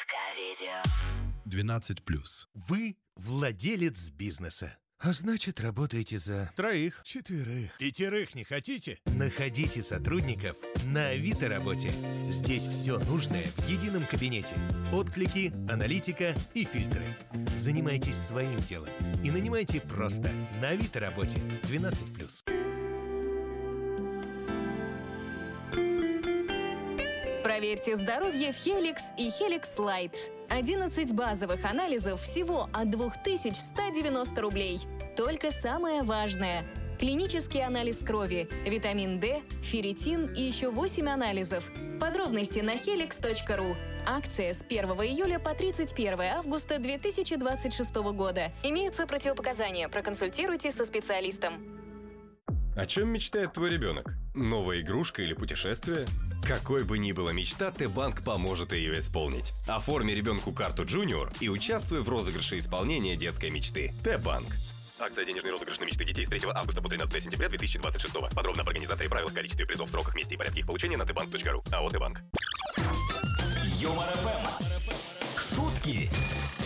Видео. 12+. Вы владелец бизнеса. А значит, работаете за 3, 4. 5 не хотите? Находите сотрудников на Авито работе. Здесь все нужное в едином кабинете. Отклики, аналитика и фильтры. Занимайтесь своим делом и нанимайте просто на Авито работе. 12+. Проверьте здоровье в Helix и Helix Light. 11 базовых анализов всего от 2190 рублей. Только самое важное. Клинический анализ крови, витамин D, ферритин и еще 8 анализов. Подробности на helix.ru. Акция с 1 июля по 31 августа 2026 года. Имеются противопоказания. Проконсультируйтесь со специалистом. О чем мечтает твой ребенок? Новая игрушка или путешествие? Какой бы ни была мечта, Т-банк поможет ее исполнить. Оформи ребенку карту Junior и участвуй в розыгрыше исполнения детской мечты. Т-банк. Акция «Денежный розыгрыш на мечты детей» с 3 августа по 13 сентября 2026. Подробно об организаторе и правилах, количестве призов, сроках, месте и порядке их получения на tbank.ru. АО «Т-банк». Юмор ФМ. Шутки